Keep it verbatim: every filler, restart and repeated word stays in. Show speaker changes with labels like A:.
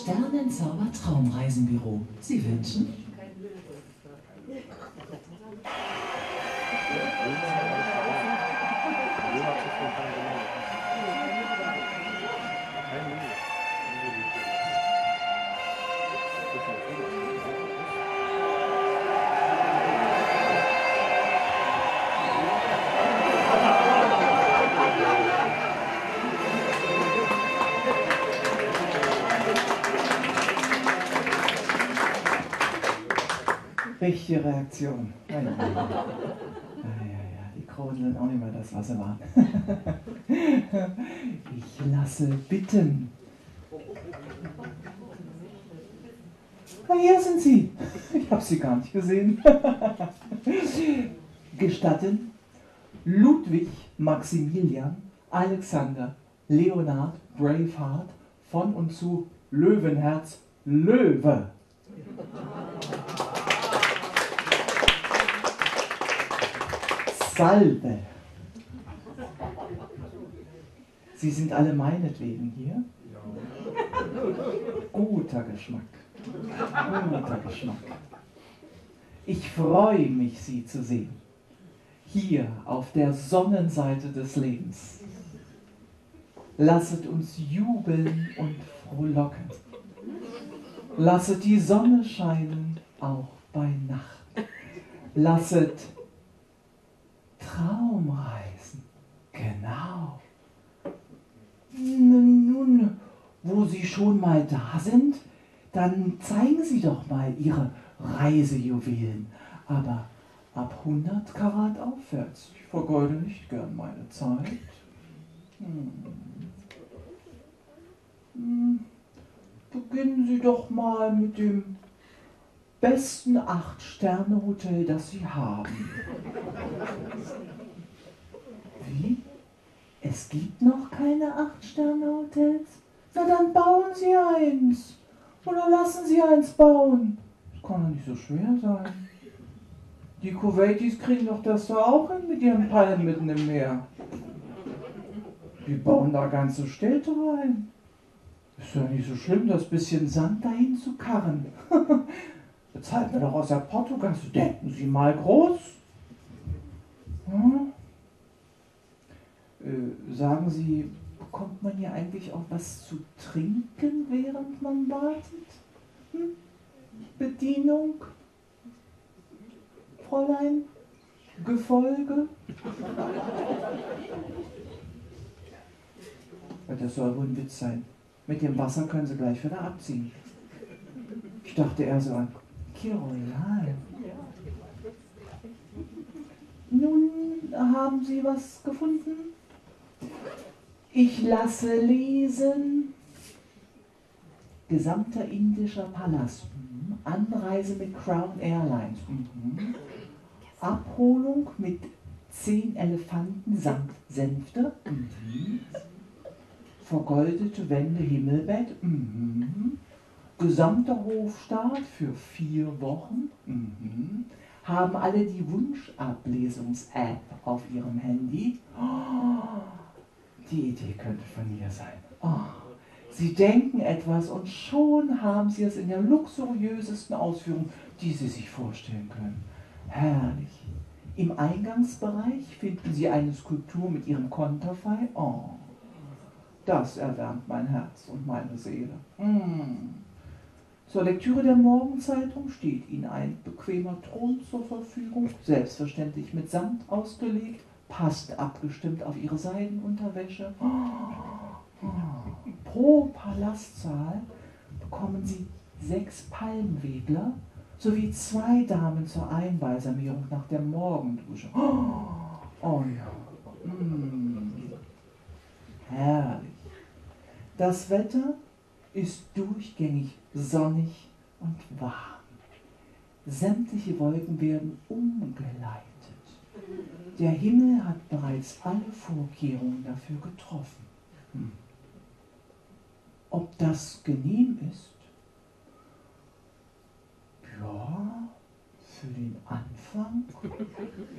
A: Sternenzauber Traumreisenbüro. Sie wünschen?
B: Richtige Reaktion. Ja, ja, ja. Ja, ja, die Kronen sind auch nicht mehr das, was sie waren. Ich lasse bitten. Ah, hier sind Sie. Ich habe Sie gar nicht gesehen. Gestatten, Ludwig Maximilian Alexander Leonhard Braveheart von und zu Löwenherz Löwe. Salve. Sie sind alle meinetwegen hier? Guter Geschmack. Guter Geschmack. Ich freue mich, Sie zu sehen. Hier auf der Sonnenseite des Lebens. Lasset uns jubeln und frohlocken. Lasset die Sonne scheinen, auch bei Nacht. Lasset Traumreisen, genau. Nun, wo Sie schon mal da sind, dann zeigen Sie doch mal Ihre Reisejuwelen. Aber ab hundert Karat aufwärts. Ich vergeude nicht gern meine Zeit. Hm. Hm. Beginnen Sie doch mal mit dem besten Acht-Sterne-Hotel, das Sie haben. Wie? Es gibt noch keine Acht-Sterne-Hotels? Na dann bauen Sie eins. Oder lassen Sie eins bauen. Das kann doch nicht so schwer sein. Die Kuwaitis kriegen doch das da auch hin mit ihren Palmen mitten im Meer. Die bauen da ganze Städte rein. Ist ja nicht so schlimm, das bisschen Sand dahin zu karren. Bezahlt mir doch aus der Portokasse. Denken Sie mal groß. Hm? Äh, sagen Sie, bekommt man hier eigentlich auch was zu trinken, während man wartet? Hm? Bedienung? Fräulein? Gefolge? Das soll wohl ein Witz sein. Mit dem Wasser können Sie gleich wieder abziehen. Ich dachte eher so an Kiroyal. Nun haben Sie was gefunden? Ich lasse lesen. Gesamter indischer Palast. Mhm. Anreise mit Crown Airlines. Mhm. Abholung mit zehn Elefanten samt Sänfte. Mhm. Vergoldete Wände, Himmelbett. Mhm. Gesamter Hofstaat für vier Wochen. Mhm. Haben alle die Wunschablesungs-App auf ihrem Handy. Oh, die Idee könnte von mir sein. Oh, Sie denken etwas und schon haben Sie es in der luxuriösesten Ausführung, die Sie sich vorstellen können. Herrlich. Im Eingangsbereich finden Sie eine Skulptur mit Ihrem Konterfei. Oh, das erwärmt mein Herz und meine Seele. Mm. Zur Lektüre der Morgenzeitung steht Ihnen ein bequemer Thron zur Verfügung, selbstverständlich mit Samt ausgelegt, passt abgestimmt auf Ihre Seidenunterwäsche. Oh, oh. Pro Palastsaal bekommen Sie sechs Palmwedler sowie zwei Damen zur Einbalsamierung nach der Morgendusche. Oh, oh ja, mm. Herrlich. Das Wetter ist durchgängig sonnig und warm. Sämtliche Wolken werden umgeleitet. Der Himmel hat bereits alle Vorkehrungen dafür getroffen. Hm. Ob das genehm ist? Ja, für den Anfang.